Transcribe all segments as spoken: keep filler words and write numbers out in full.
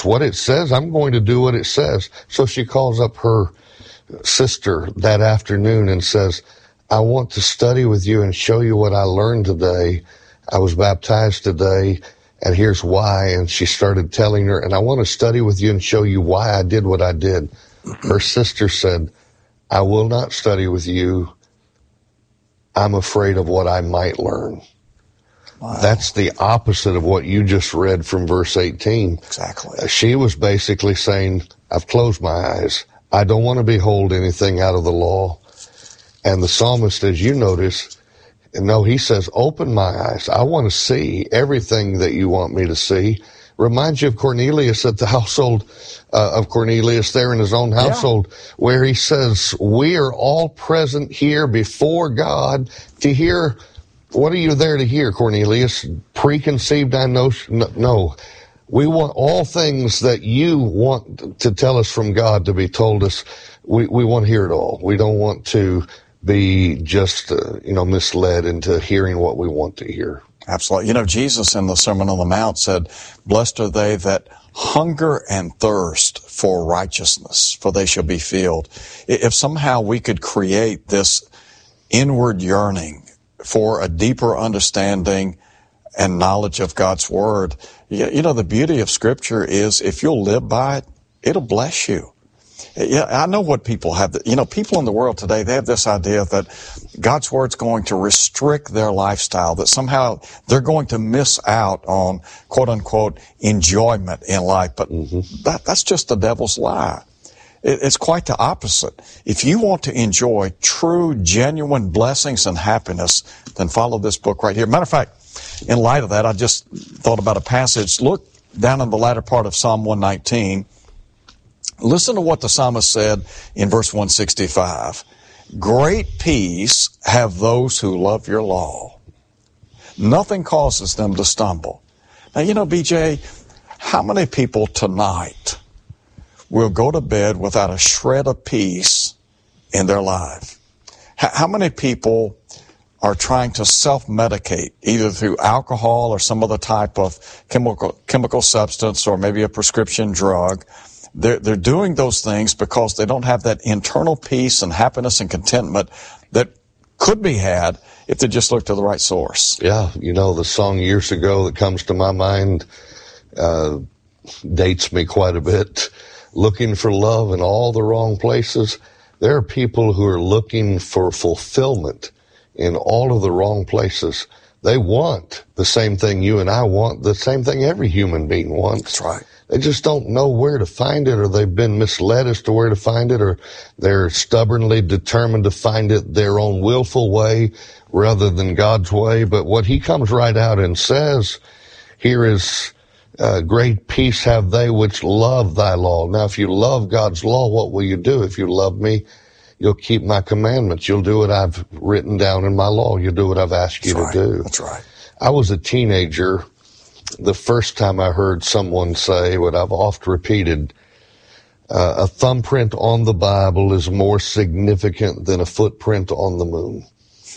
it's what it says. I'm going to do what it says. So she calls up her sister that afternoon and says, I want to study with you and show you what I learned today. I was baptized today, and here's why. And she started telling her, and I want to study with you and show you why I did what I did. Her sister said, I will not study with you. I'm afraid of what I might learn. Wow. That's the opposite of what you just read from verse eighteen. Exactly. She was basically saying, I've closed my eyes. I don't want to behold anything out of the law. And the psalmist, as you notice, no, he says, open my eyes. I want to see everything that you want me to see. Reminds you of Cornelius at the household uh, of Cornelius there in his own household, yeah. where he says, we are all present here before God to hear. What are you there to hear, Cornelius? Preconceived notion? No. We want all things that you want to tell us from God to be told us. We, we want to hear it all. We don't want to be just, uh, you know, misled into hearing what we want to hear. Absolutely. You know, Jesus in the Sermon on the Mount said, blessed are they that hunger and thirst for righteousness, for they shall be filled. If somehow we could create this inward yearning for a deeper understanding and knowledge of God's Word, you know, the beauty of Scripture is if you'll live by it, it'll bless you. Yeah, I know what people have. You know, people in the world today, they have this idea that God's Word's going to restrict their lifestyle, that somehow they're going to miss out on, quote unquote, enjoyment in life. But mm-hmm. that, that's just the devil's lie. It, it's quite the opposite. If you want to enjoy true, genuine blessings and happiness, then follow this book right here. Matter of fact, in light of that, I just thought about a passage. Look down in the latter part of Psalm one nineteen. Listen to what the psalmist said in verse one sixty-five. Great peace have those who love your law. Nothing causes them to stumble. Now, you know, B J, how many people tonight will go to bed without a shred of peace in their life? How many people are trying to self-medicate, either through alcohol or some other type of chemical, chemical substance or maybe a prescription drug? They're, they're doing those things because they don't have that internal peace and happiness and contentment that could be had if they just look to the right source. Yeah, you know, the song years ago that comes to my mind uh, dates me quite a bit. Looking for love in all the wrong places. There are people who are looking for fulfillment in all of the wrong places. They want the same thing you and I want, the same thing every human being wants. That's right. They just don't know where to find it, or they've been misled as to where to find it, or they're stubbornly determined to find it their own willful way rather than God's way. But what he comes right out and says here is, uh, great peace have they which love thy law. Now, if you love God's law, what will you do? If you love me, you'll keep my commandments. You'll do what I've written down in my law. You'll do what I've asked you That's to right. do. That's right. I was a teenager the first time I heard someone say what I've oft repeated, uh, a thumbprint on the Bible is more significant than a footprint on the moon.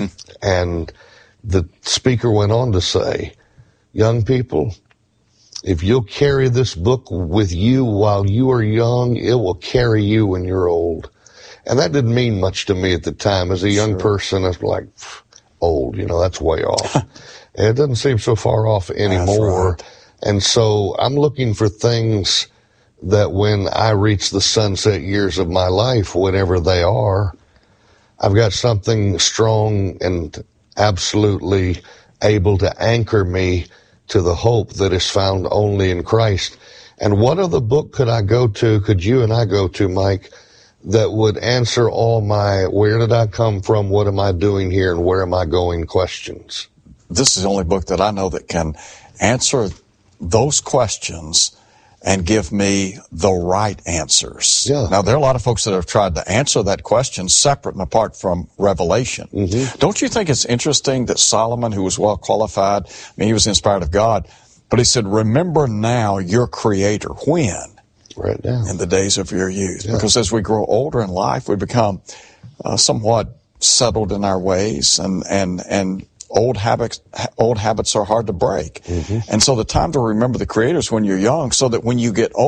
And the speaker went on to say, young people, if you'll carry this book with you while you are young, it will carry you when you're old. And that didn't mean much to me at the time. As a young sure. person, I was like, old, you know, that's way off. And it doesn't seem so far off anymore. Right. And so I'm looking for things that when I reach the sunset years of my life, whenever they are, I've got something strong and absolutely able to anchor me to the hope that is found only in Christ. And what other book could I go to, could you and I go to, Mike, that would answer all my where did I come from, what am I doing here, and where am I going questions? This is the only book that I know that can answer those questions and give me the right answers. Yeah. Now, there are a lot of folks that have tried to answer that question separate and apart from Revelation. Mm-hmm. Don't you think it's interesting that Solomon, who was well qualified, I mean, he was inspired of God, but he said, remember now your Creator. When? Right now. In the days of your youth. Yeah. Because as we grow older in life, we become uh, somewhat settled in our ways, and, and, and old habits, old habits are hard to break. Mm-hmm. And so the time to remember the Creator is when you're young, so that when you get older,